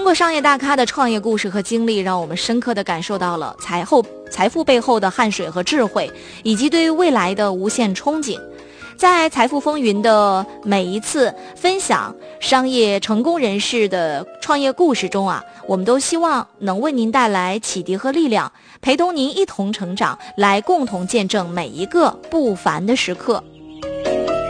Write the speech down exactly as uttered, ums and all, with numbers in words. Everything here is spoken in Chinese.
过商业大咖的创业故事和经历，让我们深刻地感受到了财后财富背后的汗水和智慧，以及对于未来的无限憧憬。在财富风云的每一次分享商业成功人士的创业故事中啊，我们都希望能为您带来启迪和力量，陪同您一同成长，来共同见证每一个不凡的时刻。